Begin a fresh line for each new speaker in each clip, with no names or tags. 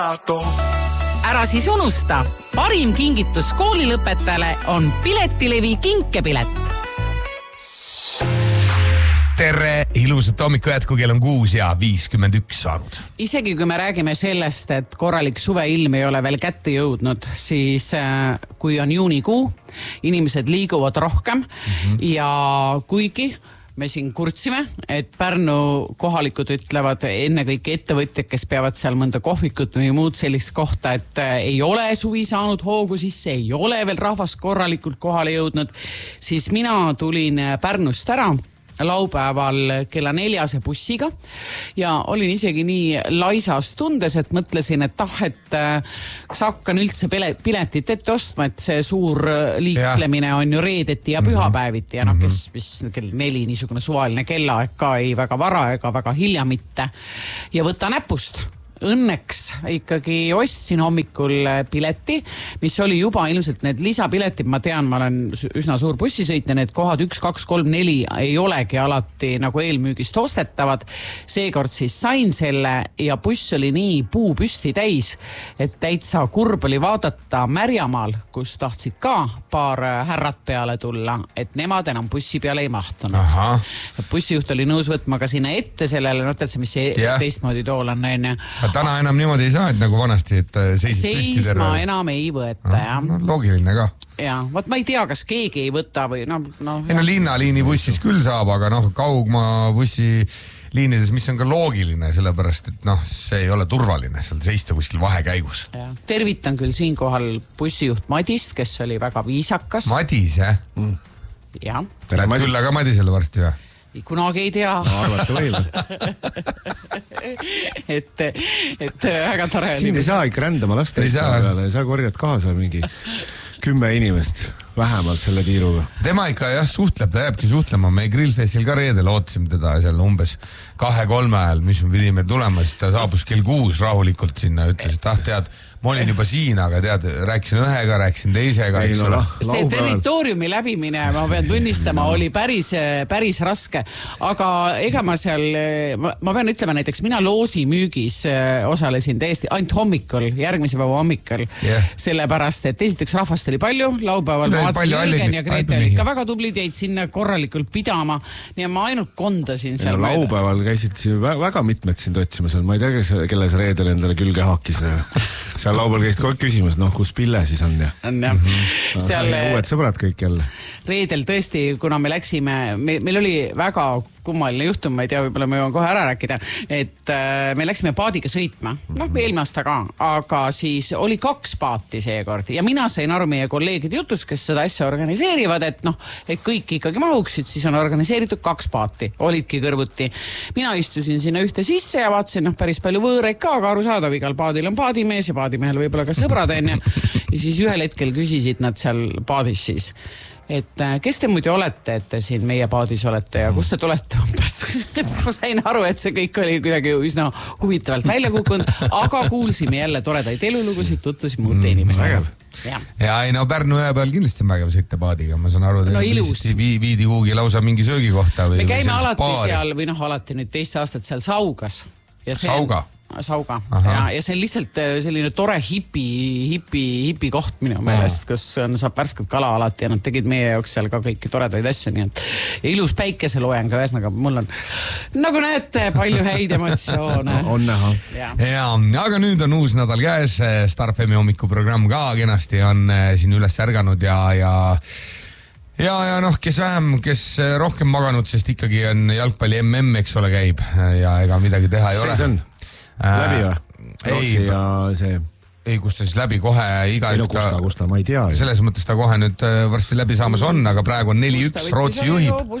Ära siis unusta, parim kingitus koolilõpetajale on Piletilevi kinkepilet.
Tere, ilusat hommikut jätku, kell on 6:51 saanud.
Isegi kui me räägime sellest, et korralik suveilm ei ole veel kätte jõudnud, siis kui on juunikuu, inimesed liiguvad rohkem ja kuigi me siin kurtsime, et Pärnu kohalikud ütlevad ennekõike ettevõtjad, kes peavad seal mõnda kohvikut või muud sellist kohta, et ei ole suvi saanud hoogu sisse, ei ole veel rahvast korralikult kohale jõudnud, siis mina tulin Pärnust ära laupäeval kella 4 bussiga ja olin isegi nii laisas tundes, et mõtlesin, et kas hakkan üldse piletit ette ostma, et see suur liiklemine on ju reedeti ja pühapäeviti ja kes kell 4 niisugune suvaline kellaaeg ka ei väga vara ega väga hilja mitte ja võtta näpust. Õnneks ikkagi ostsin hommikul pileti, mis oli juba ilmselt need lisapiletid, ma tean, ma olen üsna suur bussisõit ja need kohad 1, 2, 3, 4 ei olegi alati nagu eelmüügist ostetavad. Seekord siis sain selle ja buss oli nii puu püsti täis, et täitsa kurb oli vaadata Märjamaal, kus tahtsid ka paar härrat peale tulla, et nemad enam bussi peale ei mahtunud. Bussijuht oli nõus võtma ka sinna ette sellele, mis see teistmoodi tool on.
Täna enam niimoodi ei saa, et nagu vanasti, et seisid püsti terve.
Seisma enam ei võeta, jah.
Loogiline ka.
Ja, ma ei tea, kas keegi ei võta või
linnaliini bussis küll saab, aga kaugmaa bussi liinides, mis on ka loogiline, sellepärast, et see ei ole turvaline seal seista kuskil vahekäigus.
Ja. Tervitan küll siinkohal bussijuht Madist, kes oli väga viisakas.
Madis, jah?
Jah.
Lähed küll aga Madisele varsti, jah?
Kunagi ei tea.
Arvata võib.
et väga tore.
Sind ei saa ikka rändama lasta peale. Sa korjad kaasa mingi 10 inimest vähemalt selle tiiruga.
Tema ikka suhtleb, ta jääbki suhtlema. Me Grillfestil ka reedel ootasime teda seal umbes 2-3 ajal, mis me pidime tulema, siis ta saabus kell 6 rahulikult sinna, ütles, et tead, ma olin juba siin, aga tead, rääkisin ühega, rääkisin teisega.
See territooriumi läbimine, ma pean tunnistama, oli päris raske, aga ega ma seal, ma pean ütlema näiteks, mina loosi müügis osalesin täiesti ainult hommikul, järgmise päeva hommikul, sellepärast, et esiteks rahvast oli palju, laupäeval ma vaatasin Jürgen ja Grete oli ikka väga tublid, jäid sinna korralikult pidama, nii ma ainult kondasin seal.
Laupäeval käisid väga mitmed sind otsimas, ma ei tea, kelle see reedel endale külge haakis. Seal laupäeval käisid kogu küsimus, kus Pille siis on. Uued sõbrad kõik jälle.
Reedel tõesti, kuna me läksime, meil oli väga kummaline juhtum, ma ei tea, võib-olla me jõuan kohe ära rääkida, et me läksime paadiga sõitma, eelmine aasta ka, aga siis oli 2 paati seekord ja mina sain aru meie kolleegide jutus, kes seda asja organiseerivad, et kõik ikkagi mahuksid, siis on organiseeritud 2 paati, olidki kõrvuti. Mina istusin sinna ühte sisse ja vaatasin, päris palju võõreid ka, aga arusaadav, igal paadil on paadimees ja paadimehel võib-olla ka sõbrad enne. Ja siis ühel hetkel küsisid nad seal paadis siis, et kes te muidu olete, et te siin meie paadis olete ja kus te tulete umbes. Ma sain aru, et see kõik oli kuidagi üsna huvitavalt välja kukkunud, aga kuulsime jälle toredaid elulugusid, tutvusime uute inimestega.
Pärnu ühe peal kindlasti on vägev sõita paadiga, ma saan aru, et viidi kuhugi lausa mingi söögikohta.
Me käime alati seal, või alati nüüd teist aastat seal Saugas. Sauga. Ja see on lihtsalt selline tore hipi koht minu meelest, kus saab värsket kala alati ja nad tegid meie jaoks seal ka kõiki toredaid asju. Ja ilus päikeseloojang ka ühesõnaga, mul on, nagu näete, palju häid emotsioone.
On näha.
Aga nüüd on uus nädal käes, Star FM hommikuprogramm ka kenasti on siin üles ärganud ja kes vähem, kes rohkem maganud, sest ikkagi on jalgpalli MM, eks ole, käib ja ega midagi teha ei ole.
See on läbi või? Rootsi ja see...
Ei, kus ta siis läbi kohe
kus ta, ma ei tea.
Selles mõttes ta kohe nüüd varsti läbi saamas on, aga praegu on 4-1, Rootsi juhib.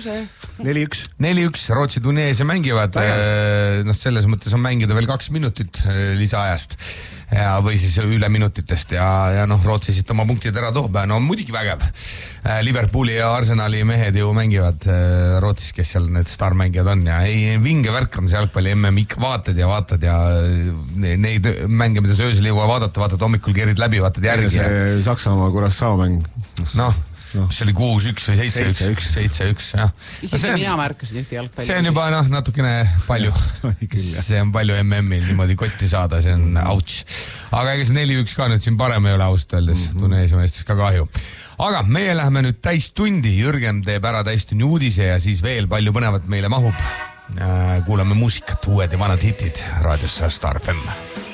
4-1, Rootsi Tuneesia mängivad. Selles mõttes on mängida veel 2 minutit lisaajast. Või siis üle minutitest ja Rootsi siit oma punktid ära toob. Muidugi vägev. Liverpooli ja Arsenali mehed ju mängivad Rootsis, kes seal need starmängijad on ja vinge värk on see jalgpalli MM, ikka vaatad ja neid mänge, mida söösel jõua vaatad hommikul kerid läbi, vaatad järgi.
See Saksamaa Curaçao mäng.
mis oli 6-1 või 7-1, jah.
Isegi mina märkasin ühte jalgpalli.
See on juba natukene palju. See on palju MM-il niimoodi kotti saada, see on ouch. Aga ega see 4-1 ka nüüd siin parem ei ole ausalt öeldes, Tuneesia meestest ka kahju. Aga meie läheme nüüd täistundi, Jürgen teeb ära täistunni uudise ja siis veel palju põnevat meile mahub. Kuulame muusikat, uued ja vanad hitid raadiosse Star FM.